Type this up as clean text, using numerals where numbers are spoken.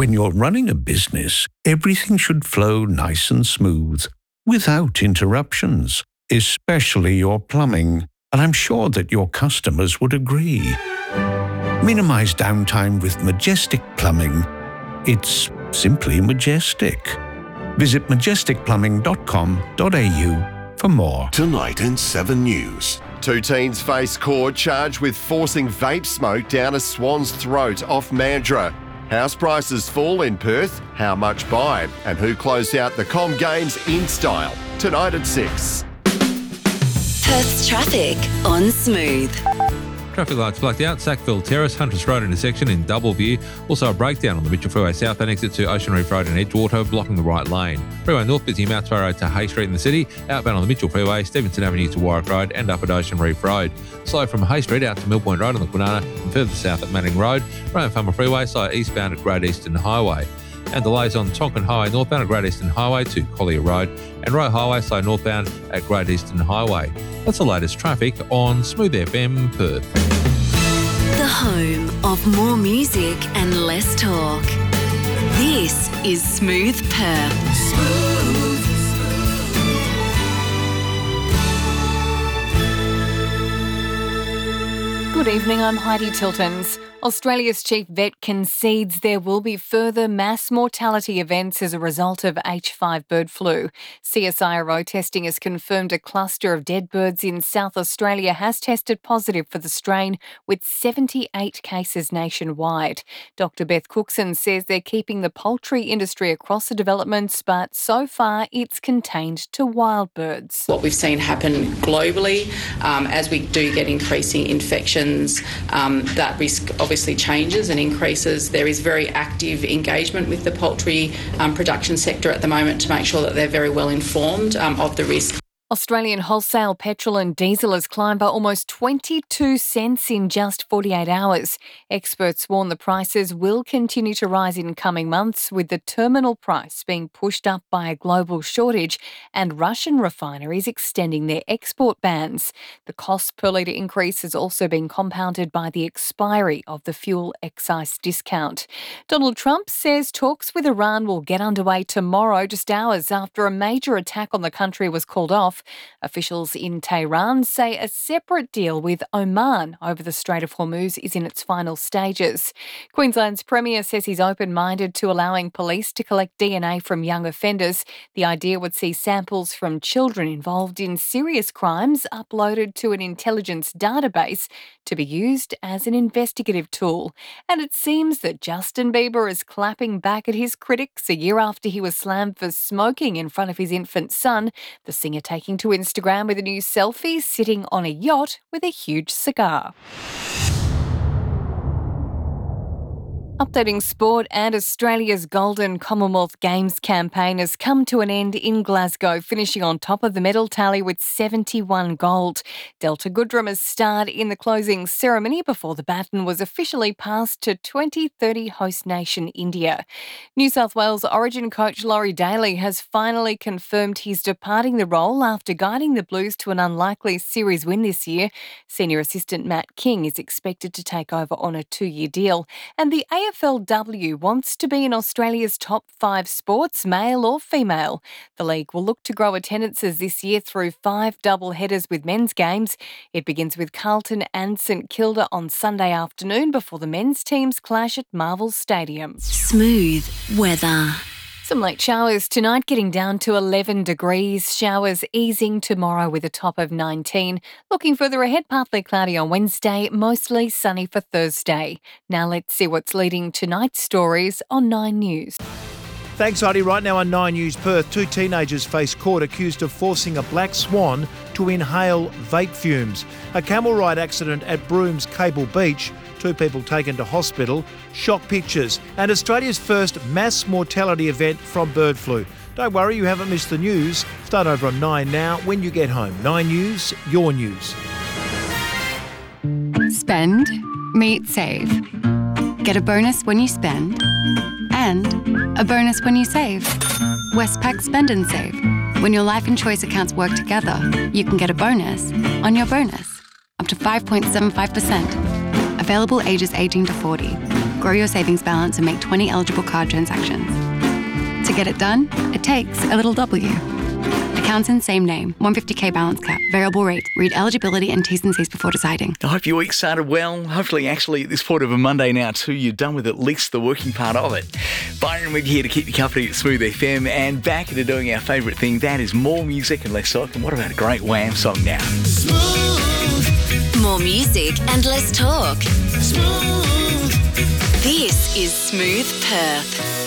When you're running a business, everything should flow nice and smooth, without interruptions, especially your plumbing, and I'm sure that your customers would agree. Minimize downtime with Majestic Plumbing. It's simply majestic. Visit majesticplumbing.com.au for more. Tonight in 7 News. 2 teens face court charged with forcing vape smoke down a swan's throat off Mandurah. House prices fall in Perth, how much by, and who closed out the Com Games in style. Tonight at 6. Perth's traffic on Smooth. Traffic lights blacked out, Sackville Terrace, Huntress Road intersection in Doubleview. Also a breakdown on the Mitchell Freeway southbound exit to Ocean Reef Road in Edgewater, blocking the right lane. Freeway North busy Mount Sparrow to Hay Street in the city, outbound on the Mitchell Freeway, Stevenson Avenue to Warwick Road and up at Ocean Reef Road. Slow from Hay Street out to Mill Point Road on the Kwinana and further south at Manning Road. Rowan Farmer Freeway, slow eastbound at Great Eastern Highway. And delays on Tonkin Highway northbound at Great Eastern Highway to Collier Road, and Roe Highway slow northbound at Great Eastern Highway. That's the latest traffic on Smooth FM Perth. The home of more music and less talk. This is Smooth Perth. Smooth. Good evening, I'm Heidi Tiltons. Australia's chief vet concedes there will be further mass mortality events as a result of H5 bird flu. CSIRO testing has confirmed a cluster of dead birds in South Australia has tested positive for the strain, with 78 cases nationwide. Dr Beth Cookson says they're keeping the poultry industry across the developments, but so far it's contained to wild birds. What we've seen happen globally, as we do get increasing infections, that risk obviously changes and increases. There is very active engagement with the poultry production sector at the moment to make sure that they're very well informed of the risk. Australian wholesale petrol and diesel has climbed by almost 22 cents in just 48 hours. Experts warn the prices will continue to rise in coming months, with the terminal price being pushed up by a global shortage and Russian refineries extending their export bans. The cost per litre increase has also been compounded by the expiry of the fuel excise discount. Donald Trump says talks with Iran will get underway tomorrow, just hours after a major attack on the country was called off. Officials in Tehran say a separate deal with Oman over the Strait of Hormuz is in its final stages. Queensland's Premier says he's open-minded to allowing police to collect DNA from young offenders. The idea would see samples from children involved in serious crimes uploaded to an intelligence database to be used as an investigative tool. And it seems that Justin Bieber is clapping back at his critics a year after he was slammed for smoking in front of his infant son. The singer taking to Instagram with a new selfie sitting on a yacht with a huge cigar. Updating sport, and Australia's Golden Commonwealth Games campaign has come to an end in Glasgow, finishing on top of the medal tally with 71 gold. Delta Goodrum has starred in the closing ceremony before the baton was officially passed to 2030 host nation India. New South Wales Origin coach Laurie Daly has finally confirmed he's departing the role after guiding the Blues to an unlikely series win this year. Senior assistant Matt King is expected to take over on a 2-year deal, and the AFLW wants to be in Australia's top 5 sports, male or female. The league will look to grow attendances this year through 5 double headers with men's games. It begins with Carlton and St Kilda on Sunday afternoon before the men's teams clash at Marvel Stadium. Smooth weather. Some late showers tonight, getting down to 11 degrees. Showers easing tomorrow with a top of 19. Looking further ahead, partly cloudy on Wednesday, mostly sunny for Thursday. Now let's see what's leading tonight's stories on 9 News. Thanks, Heidi. Right now on 9 News Perth, 2 teenagers face court accused of forcing a black swan to inhale vape fumes. A camel ride accident at Broom's Cable Beach. 2 people taken to hospital. Shock pictures. And Australia's first mass mortality event from bird flu. Don't worry, you haven't missed the news. Start over on 9 now when you get home. 9 News, your news. Spend, meet, save. Get a bonus when you spend and a bonus when you save. Westpac Spend and Save. When your life and choice accounts work together, you can get a bonus on your bonus, up to 5.75%. Available ages 18 to 40. grow your savings balance and make 20 eligible card transactions. To get it done, it takes a little W. Accounts in same name, 150k balance cap, variable rate. Read eligibility and T's and C's before deciding. I hope your week started well. Hopefully, actually, at this point of a Monday now too, you're done with at least the working part of it. Byron Wigg here to keep you company at Smooth FM, and back into doing our favourite thing, that is more music and less talk. And what about a great Wham song now? Smooth. More music and less talk. Smooth. This is Smooth Perth.